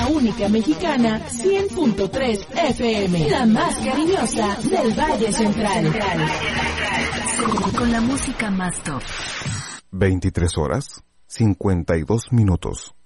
la única mexicana 100.3 FM, la más cariñosa del Valle Central. Con la música más top. 23 horas, 52 minutos.